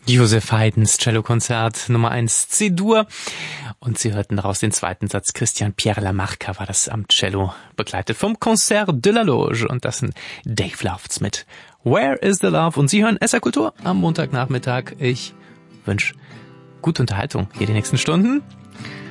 Joseph Haydns Cellokonzert Nummer 1 C-Dur. Und Sie hörten daraus den zweiten Satz. Christian Pierre Lamarca war das am Cello, begleitet vom Concert de la Loge. Und das sind Dave Lofts mit Where is the Love? Und Sie hören SR Kultur am Montagnachmittag. Ich wünsche gute Unterhaltung hier die nächsten Stunden.